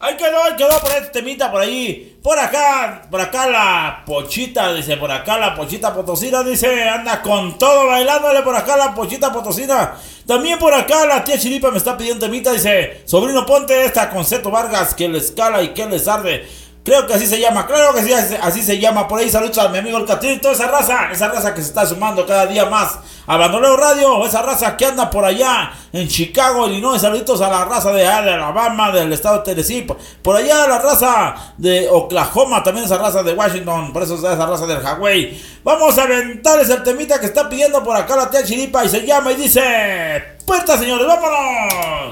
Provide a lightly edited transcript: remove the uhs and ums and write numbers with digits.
Ahí quedó por este temita por ahí. Por acá la Pochita, dice, por acá la Pochita Potosina, dice, anda con todo bailándole por acá la Pochita Potosina. También por acá la tía Chiripa me está pidiendo temita, dice, sobrino ponte esta con Ceto Vargas, que les cala y que les arde. Creo que así se llama, claro que sí, así se llama. Por ahí saludos a mi amigo el Catrín, toda esa raza que se está sumando cada día más a Bandolero Radio, esa raza que anda por allá en Chicago, Illinois. Saluditos a la raza de Alabama, del estado de Tennessee, por allá la raza de Oklahoma, también esa raza de Washington, por eso esa raza del Hawaii. Vamos a aventarles el temita que está pidiendo por acá la tía Chiripa y se llama y dice: ¡Puerta, señores, vámonos!